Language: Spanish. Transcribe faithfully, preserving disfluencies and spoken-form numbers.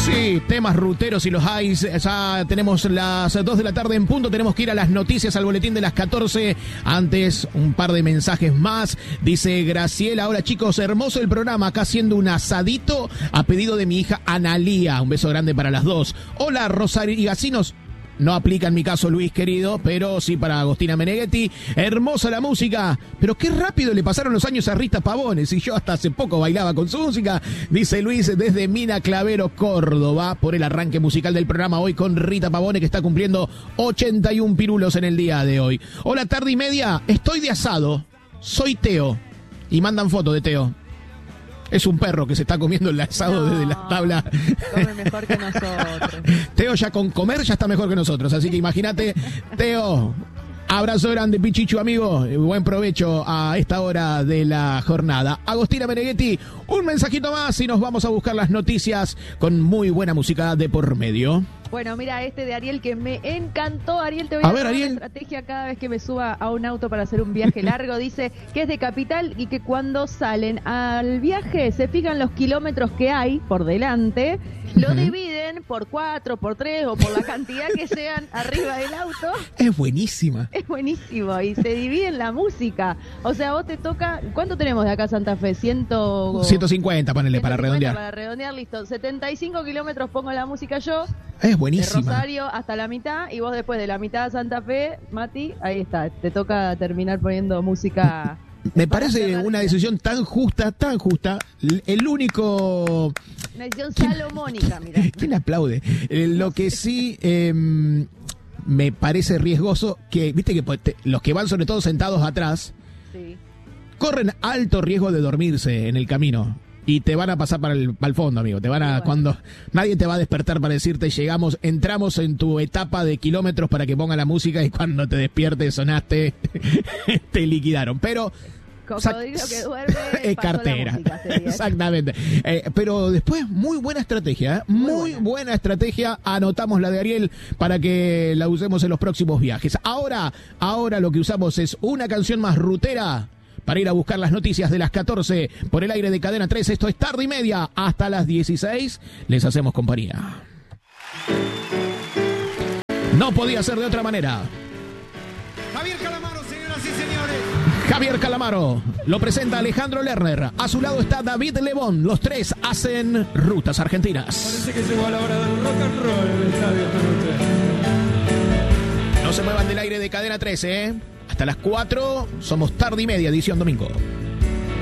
Sí, temas ruteros y los hay. Ya tenemos las dos de la tarde en punto. Tenemos que ir a las noticias, al boletín de las catorce. Antes, un par de mensajes más. Dice Graciela: hola chicos, hermoso el programa. Acá haciendo un asadito a pedido de mi hija Analía. Un beso grande para las dos. Hola Rosario y Gacinos. No aplica en mi caso, Luis querido, pero sí para Agostina Meneghetti. Hermosa la música, pero qué rápido le pasaron los años a Rita Pavones, y yo hasta hace poco bailaba con su música, dice Luis desde Mina Clavero, Córdoba, por el arranque musical del programa hoy con Rita Pavone, que está cumpliendo ochenta y un pirulos en el día de hoy. Hola, tarde y media, estoy de asado, soy Teo, y mandan foto de Teo. Es un perro que se está comiendo el asado no, desde la tabla. Come mejor que nosotros. Teo ya con comer ya está mejor que nosotros. Así que imagínate, Teo, abrazo grande, Pichichu, amigo. Buen provecho a esta hora de la jornada. Agostina Meneghetti, un mensajito más y nos vamos a buscar las noticias con muy buena música de por medio. Bueno, mira este de Ariel que me encantó. Ariel, te voy a, a ver, dar Ariel. una estrategia cada vez que me suba a un auto para hacer un viaje largo. Dice que es de Capital y que cuando salen al viaje se fijan los kilómetros que hay por delante, lo uh-huh. dividen por cuatro, por tres o por la cantidad que sean arriba del auto. Es buenísima. Es buenísimo y se dividen la música. O sea, vos te toca... ¿Cuánto tenemos de acá a Santa Fe? Ciento... ciento cincuenta, ponele, para redondear. Para redondear, listo. setenta y cinco kilómetros pongo la música yo. Es buenísima. De Rosario hasta la mitad, y vos después de la mitad de Santa Fe, Mati, ahí está, te toca terminar poniendo música. Me parece una decisión tan justa, tan justa. El único... Una decisión salomónica, mirá. ¿Quién aplaude? Eh, lo que sí eh, me parece riesgoso, que viste que te, los que van sobre todo sentados atrás, sí. corren alto riesgo de dormirse en el camino. Y te van a pasar para el, para el fondo, amigo. Te van a, bueno. cuando nadie te va a despertar para decirte llegamos, entramos en tu etapa de kilómetros para que ponga la música, y cuando te despiertes, sonaste, te liquidaron. Pero cocodrilo que duerme es cartera. Música, exactamente. Eh, pero después, muy buena estrategia, ¿eh? muy, muy buena. buena estrategia. Anotamos la de Ariel para que la usemos en los próximos viajes. Ahora, ahora lo que usamos es una canción más rutera para ir a buscar las noticias de las catorce por el aire de Cadena tres. Esto es Tarde y Media. Hasta las dieciséis les hacemos compañía. No podía ser de otra manera. Javier Calamaro, señoras y señores. Javier Calamaro lo presenta Alejandro Lerner. A su lado está David Lebón. Los tres hacen Rutas Argentinas. Parece que llegó a la hora del rock and roll en el estadio esta noche. No se muevan del aire de Cadena trece, ¿eh? Hasta las cuatro somos Tarde y Media, edición domingo.